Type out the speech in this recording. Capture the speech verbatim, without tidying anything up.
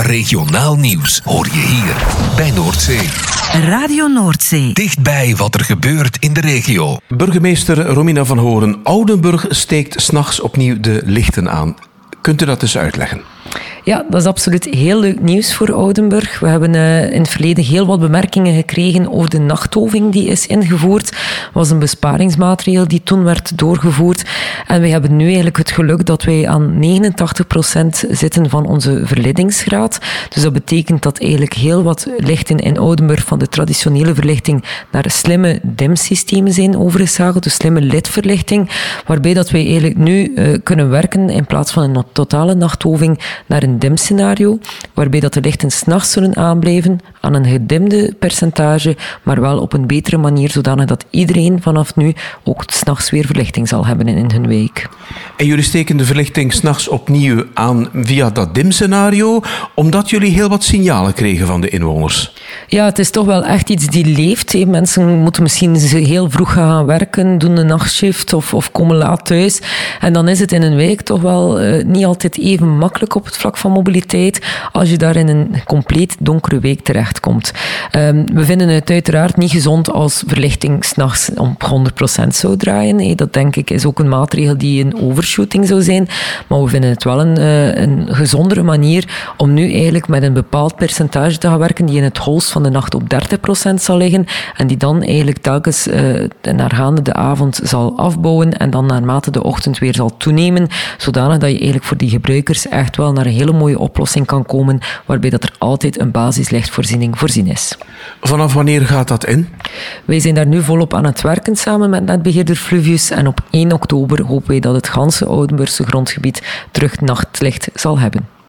Regionaal nieuws hoor je hier bij Noordzee. Radio Noordzee. Dichtbij wat er gebeurt in de regio. Burgemeester Romina van Horen, Oudenburg steekt 's nachts opnieuw de lichten aan. Kunt u dat eens uitleggen? Ja, dat is absoluut heel leuk nieuws voor Oudenburg. We hebben uh, in het verleden heel wat bemerkingen gekregen over de nachtoving die is ingevoerd. Dat was een besparingsmaatregel die toen werd doorgevoerd. En we hebben nu eigenlijk het geluk dat wij aan negenentachtig procent zitten van onze verlichtingsgraad. Dus dat betekent dat eigenlijk heel wat lichten in Oudenburg van de traditionele verlichting naar slimme dimsystemen zijn overgeschakeld, dus slimme lidverlichting, waarbij dat wij eigenlijk nu uh, kunnen werken in plaats van een totale nachtoving naar een dimscenario, waarbij dat de lichten 's nachts zullen aanblijven aan een gedimde percentage, maar wel op een betere manier, zodanig dat iedereen vanaf nu ook 's nachts weer verlichting zal hebben in hun wijk. En jullie steken de verlichting 's nachts opnieuw aan via dat dimscenario, omdat jullie heel wat signalen kregen van de inwoners. Ja, het is toch wel echt iets die leeft. Hè. Mensen moeten misschien heel vroeg gaan werken, doen een nachtshift of, of komen laat thuis. En dan is het in een wijk toch wel uh, niet altijd even makkelijk op het vlak van mobiliteit als je daar in een compleet donkere wijk terechtkomt. Um, we vinden het uiteraard niet gezond als verlichting 's nachts op honderd procent zou draaien. Hey, dat denk ik is ook een maatregel die een overshooting zou zijn. Maar we vinden het wel een, uh, een gezondere manier om nu eigenlijk met een bepaald percentage te gaan werken die in het holst van de nacht op dertig procent zal liggen en die dan eigenlijk telkens uh, naargaande de avond zal afbouwen en dan naarmate de ochtend weer zal toenemen, zodanig dat je eigenlijk voor die gebruikers echt wel naar een hele mooie oplossing kan komen, waarbij dat er altijd een basislichtvoorziening voorzien is. Vanaf wanneer gaat dat in? Wij zijn daar nu volop aan het werken samen met netbeheerder Fluvius en op één oktober hopen wij dat het ganse Oudenburgse grondgebied terug nachtlicht zal hebben.